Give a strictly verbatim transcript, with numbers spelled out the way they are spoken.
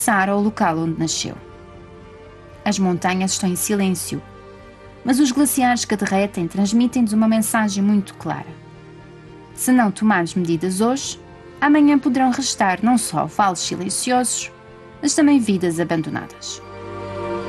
regressar ao local onde nasceu. As montanhas estão em silêncio, mas os glaciares que derretem transmitem-nos uma mensagem muito clara. Se não tomarmos medidas hoje, amanhã poderão restar não só vales silenciosos, mas também vidas abandonadas.